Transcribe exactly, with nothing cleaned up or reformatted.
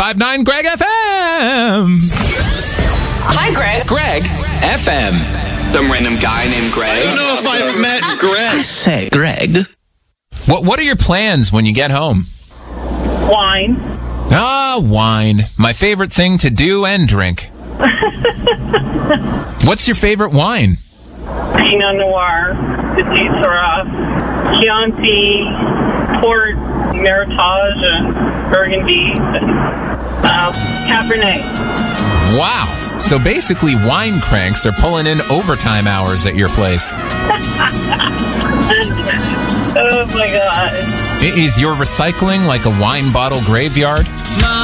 five nine Greg F M. Hi, Greg. Greg F M. Some random guy named Greg. I don't know if I've met Greg. I say, Greg. What What are your plans when you get home? Wine. Ah, wine. My favorite thing to do and drink. What's your favorite wine? Pinot Noir, Petit Syrah, Chianti, Port, Meritage, and Burgundy, and uh, Cabernet. Wow. So basically, wine cranks are pulling in overtime hours at your place. Oh, my God. Is your recycling like a wine bottle graveyard?